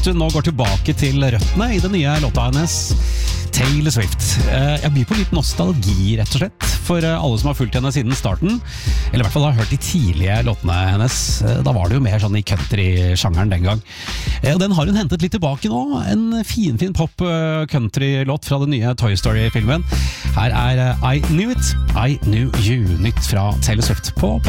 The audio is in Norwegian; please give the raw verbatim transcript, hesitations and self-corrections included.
nå går tilbake til røttene i den nye låta hennes, Taylor Swift. Jeg blir på litt nostalgi, rett og slett, for alle som har fulgt henne siden starten, eller i hvert fall har hørt de tidlige låtene hennes. Da var det jo mer sånn i country-sjangeren den gang. Og den har hun hentet litt tilbake nå, en fin, fin pop-country-låt fra den nye Toy Story-filmen. Her er I Knew It, I Knew You, nytt fra Taylor Swift på P